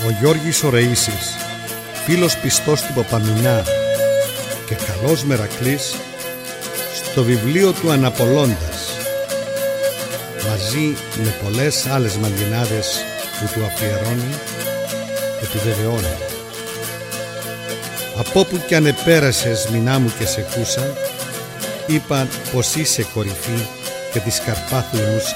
Ο Γιώργης ο Ρεΐσης, φίλος πιστός του Παπαμινά και καλός Μερακλής, στο βιβλίο του Αναπολώντας, μαζί με πολλές άλλες μαγκινάδες που του αφιερώνει, επιβεβαιώνει: από όπου κι αν επέρασες μηνά μου και σε κούσα, είπαν πως είσαι κορυφή και της Καρπάθου ενούς